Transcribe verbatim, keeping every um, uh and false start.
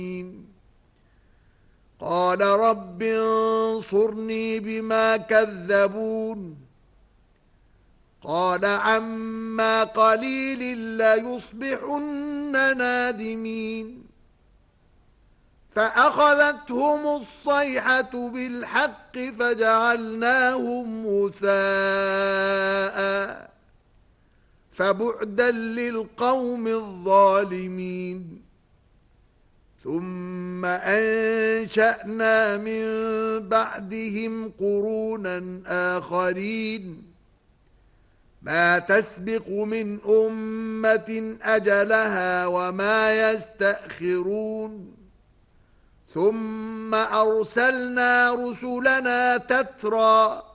قال رب انصرني بما كذبون قال عما قليل ليصبحن نادمين فأخذتهم الصيحة بالحق فجعلناهم غثاء فبعدا للقوم الظالمين ثم أنشأنا من بعدهم قرونا آخرين ما تسبق من أمة أجلها وما يستأخرون ثم أرسلنا رسلنا تترى